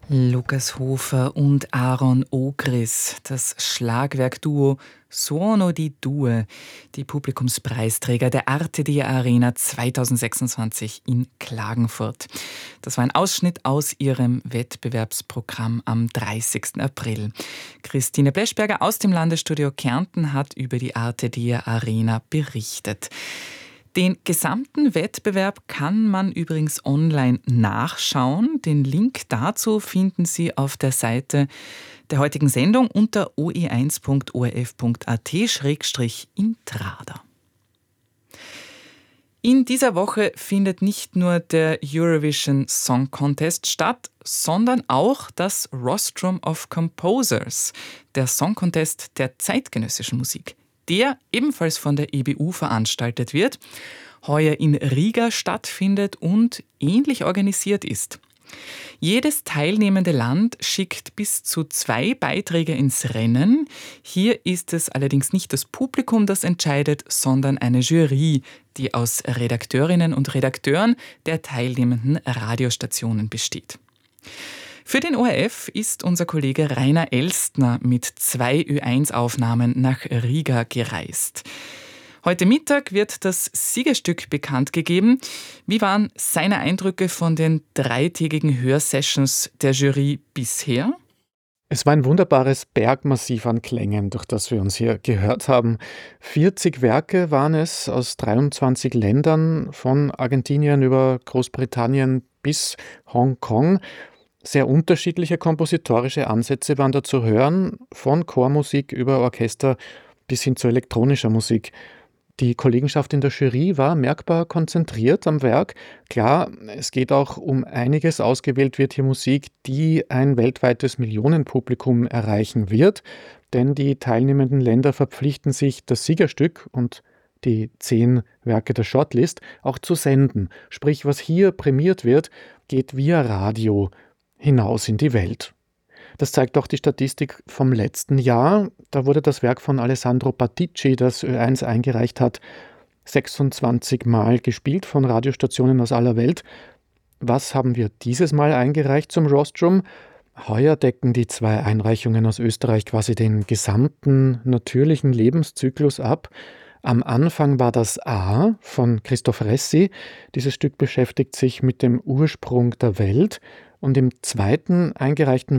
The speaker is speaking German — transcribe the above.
Lukas Hofer und Aaron Ogris, das Schlagwerkduo Suono di Due, die Publikumspreisträger der Arte Dia Arena 2026 in Klagenfurt. Das war ein Ausschnitt aus ihrem Wettbewerbsprogramm am 30. April. Christine Bleschberger aus dem Landesstudio Kärnten hat über die Arte Dia Arena berichtet. Den gesamten Wettbewerb kann man übrigens online nachschauen. Den Link dazu finden Sie auf der Seite der heutigen Sendung unter oe1.orf.at/intrada. In dieser Woche findet nicht nur der Eurovision Song Contest statt, sondern auch das Rostrum of Composers, der Song Contest der zeitgenössischen Musik, der ebenfalls von der EBU veranstaltet wird, heuer in Riga stattfindet und ähnlich organisiert ist. Jedes teilnehmende Land schickt bis zu 2 Beiträge ins Rennen. Hier ist es allerdings nicht das Publikum, das entscheidet, sondern eine Jury, die aus Redakteurinnen und Redakteuren der teilnehmenden Radiostationen besteht. Für den ORF ist unser Kollege Rainer Elstner mit 2 Ö1-Aufnahmen nach Riga gereist. Heute Mittag wird das Siegerstück bekannt gegeben. Wie waren seine Eindrücke von den 3-tägigen Hörsessions der Jury bisher? Es war ein wunderbares Bergmassiv an Klängen, durch das wir uns hier gehört haben. 40 Werke waren es aus 23 Ländern, von Argentinien über Großbritannien bis Hongkong. Sehr unterschiedliche kompositorische Ansätze waren da zu hören, von Chormusik über Orchester bis hin zu elektronischer Musik. Die Kollegenschaft in der Jury war merkbar konzentriert am Werk. Klar, es geht auch um einiges. Ausgewählt wird hier Musik, die ein weltweites Millionenpublikum erreichen wird, denn die teilnehmenden Länder verpflichten sich, das Siegerstück und die 10 Werke der Shortlist auch zu senden. Sprich, was hier prämiert wird, geht via Radio hinaus in die Welt. Das zeigt auch die Statistik vom letzten Jahr. Da wurde das Werk von Alessandro Patici, das Ö1 eingereicht hat, 26 Mal gespielt von Radiostationen aus aller Welt. Was haben wir dieses Mal eingereicht zum Rostrum? Heuer decken die 2 Einreichungen aus Österreich quasi den gesamten natürlichen Lebenszyklus ab. Am Anfang war das A von Christoph Ressi. Dieses Stück beschäftigt sich mit dem Ursprung der Welt. Und im zweiten eingereichten